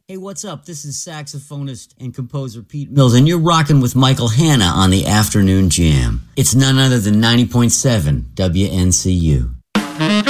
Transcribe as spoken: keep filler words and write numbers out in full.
Hey, what's up? This is saxophonist and composer Pete Mills, and you're rocking with Michael Hanna on the Afternoon Jam. It's none other than ninety point seven W N C U.